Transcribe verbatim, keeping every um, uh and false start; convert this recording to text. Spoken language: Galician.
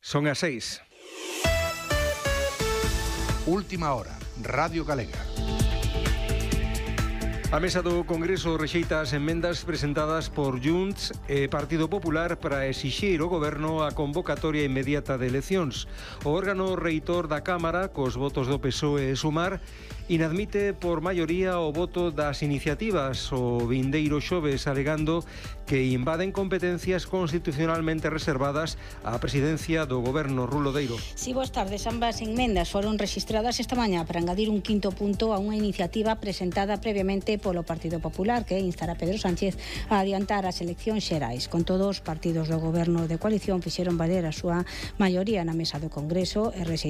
Son as seis. Última hora, Radio Galega. A mesa do Congreso rexeita as emendas presentadas por Junts e Partido Popular para exixir ao Goberno a convocatoria inmediata de eleccións. O órgano reitor da Cámara, cos votos do P S O E e Sumar, inadmite por maioría o voto das iniciativas o vindeiro xoves, alegando que invaden competencias constitucionalmente reservadas á presidencia do Goberno. Rulo Deiro. Si, boas tardes. Ambas enmendas foron registradas esta mañá para engadir un quinto punto a unha iniciativa presentada previamente polo Partido Popular, que instará a Pedro Sánchez a adiantar as eleccións xerais. Con todos, os partidos do Goberno de coalición fixeron valer a súa maioría na mesa do Congreso e